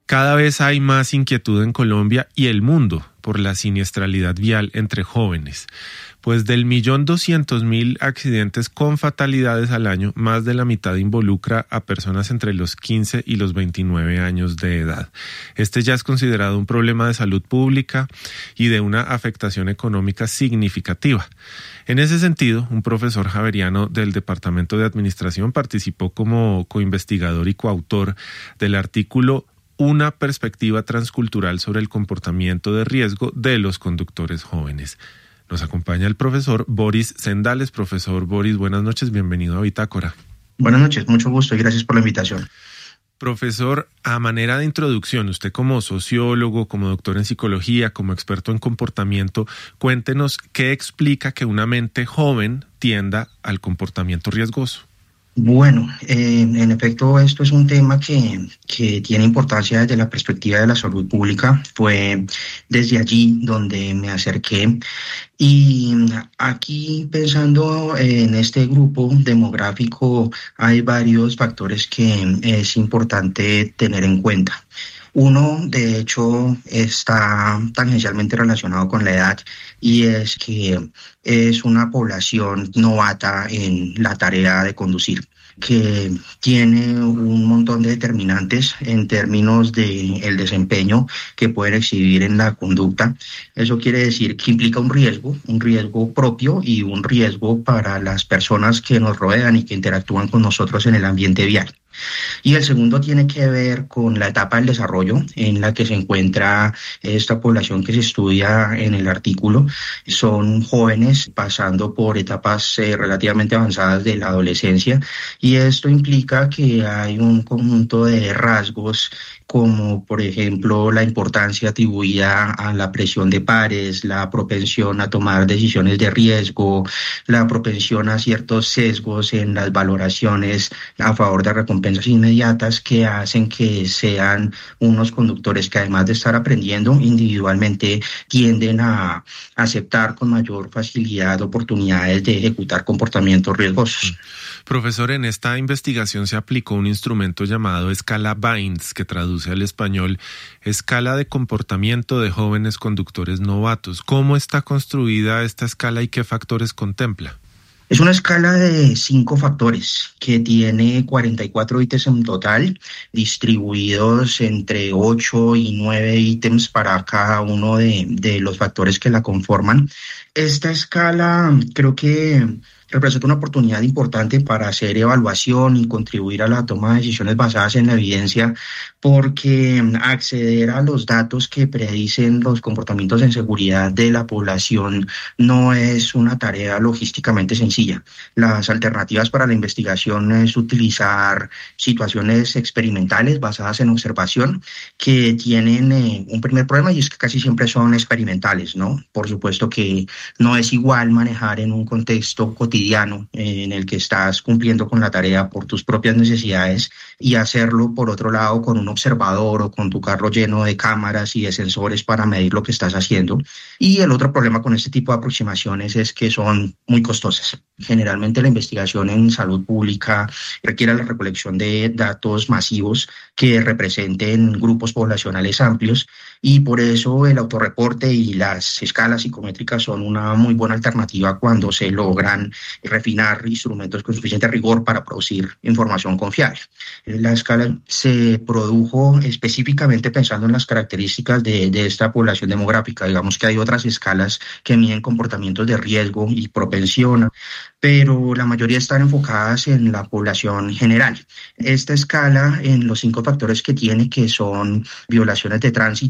Cada vez hay más inquietud en Colombia y el mundo por la siniestralidad vial entre jóvenes. Pues del 1.200.000 accidentes con fatalidades al año, más de la mitad involucra a personas entre los 15 y los 29 años de edad. Este ya es considerado un problema de salud pública y de una afectación económica significativa. En ese sentido, un profesor javeriano del Departamento de Administración participó como coinvestigador y coautor del artículo Una perspectiva transcultural sobre el comportamiento de riesgo de los conductores jóvenes. Nos acompaña el profesor Boris Sendales. Profesor Boris, buenas noches, bienvenido a Bitácora. Buenas noches, mucho gusto y gracias por la invitación. Profesor, a manera de introducción, usted como sociólogo, como doctor en psicología, como experto en comportamiento, cuéntenos qué explica que una mente joven tienda al comportamiento riesgoso. Bueno, en efecto, esto es un tema que tiene importancia desde la perspectiva de la salud pública. Fue desde allí donde me acerqué. Y aquí, pensando en este grupo demográfico, hay varios factores que es importante tener en cuenta. Uno, de hecho, está tangencialmente relacionado con la edad y es que es una población novata en la tarea de conducir, que tiene un montón de determinantes en términos del desempeño que pueden exhibir en la conducta. Eso quiere decir que implica un riesgo propio y un riesgo para las personas que nos rodean y que interactúan con nosotros en el ambiente vial. Y el segundo tiene que ver con la etapa del desarrollo en la que se encuentra esta población que se estudia en el artículo. Son jóvenes pasando por etapas relativamente avanzadas de la adolescencia y esto implica que hay un conjunto de rasgos como por ejemplo la importancia atribuida a la presión de pares, la propensión a tomar decisiones de riesgo, la propensión a ciertos sesgos en las valoraciones a favor de recompensas inmediatas que hacen que sean unos conductores que además de estar aprendiendo individualmente tienden a aceptar con mayor facilidad oportunidades de ejecutar comportamientos riesgosos. Profesor, en esta investigación se aplicó un instrumento llamado escala Baines, que traduce al español escala de comportamiento de jóvenes conductores novatos. ¿Cómo está construida esta escala y qué factores contempla? Es una escala de 5 factores que tiene 44 ítems en total, distribuidos entre 8 y 9 ítems para cada uno de los factores que la conforman. Esta escala creo que representa una oportunidad importante para hacer evaluación y contribuir a la toma de decisiones basadas en la evidencia, porque acceder a los datos que predicen los comportamientos en seguridad de la población no es una tarea logísticamente sencilla. Las alternativas para la investigación es utilizar situaciones experimentales basadas en observación que tienen un primer problema y es que casi siempre son experimentales, ¿no? Por supuesto que no es igual manejar en un contexto cotidiano en el que estás cumpliendo con la tarea por tus propias necesidades y hacerlo por otro lado con un observador o con tu carro lleno de cámaras y de sensores para medir lo que estás haciendo. Y el otro problema con este tipo de aproximaciones es que son muy costosas. Generalmente la investigación en salud pública requiere la recolección de datos masivos que representen grupos poblacionales amplios y por eso el autorreporte y las escalas psicométricas son una muy buena alternativa cuando se logran refinar instrumentos con suficiente rigor para producir información confiable. La escala se produjo específicamente pensando en las características de esta población demográfica. Digamos que hay otras escalas que miden comportamientos de riesgo y propensión, pero la mayoría están enfocadas en la población general. Esta escala, en los 5 factores que tiene, que son violaciones de tránsito,